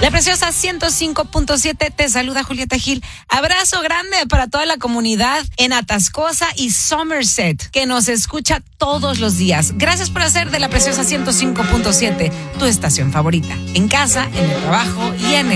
La Preciosa 105.7 te saluda Julieta Gil. Abrazo grande para toda la comunidad en Atascosa y Somerset que nos escucha todos los días. Gracias por hacer de La Preciosa 105.7 tu estación favorita. En casa, en el trabajo y en